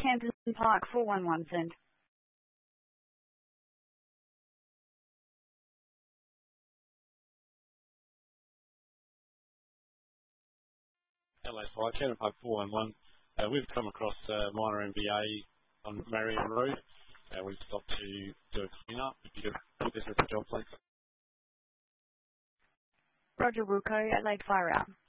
Campton Park 411 send. LA 5, Campton Park 411. We've come across minor MVA on Marion Road. We've stopped to do a clean-up. If you could put this with the job, please. Roger Wilco, Adelaide Fire out.